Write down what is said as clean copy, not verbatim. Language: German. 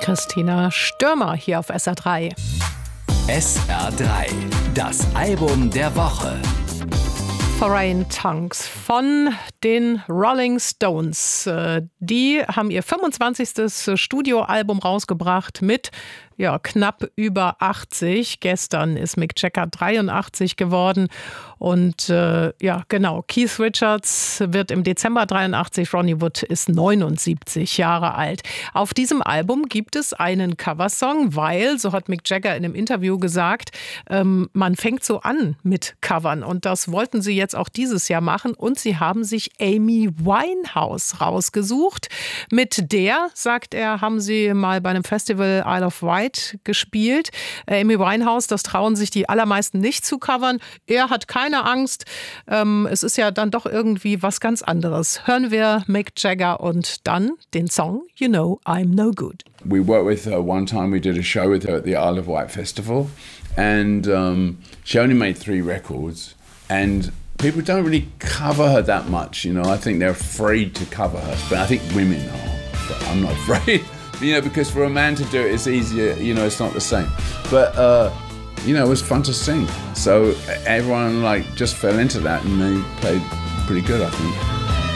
Christina Stürmer hier auf SR3. SR3, das Album der Woche. Foreign Tongues von den Rolling Stones. Die haben ihr 25. Studioalbum rausgebracht mit knapp über 80. Gestern ist Mick Jagger 83 geworden. Und Keith Richards wird im Dezember 83, Ronnie Wood ist 79 Jahre alt. Auf diesem Album gibt es einen Coversong, weil, so hat Mick Jagger in einem Interview gesagt, man fängt so an mit Covern. Und das wollten sie jetzt auch dieses Jahr machen. Und sie haben sich Amy Winehouse rausgesucht. Mit der, sagt er, haben sie mal bei einem Festival Isle of Wight gespielt. Amy Winehouse, das trauen sich die allermeisten nicht zu covern. Er hat keine Angst. Es ist ja dann doch irgendwie was ganz anderes. Hören wir Mick Jagger und dann den Song You Know I'm No Good. We worked with her one time. We did a show with her at the Isle of Wight Festival, and she only made 3 records, and people don't really cover her that much, you know. I think they're afraid to cover her, but I think women are. But I'm not afraid, because for a man to do it, it's easier, it's not the same. But, it was fun to sing. So everyone just fell into that, and they played pretty good, I think.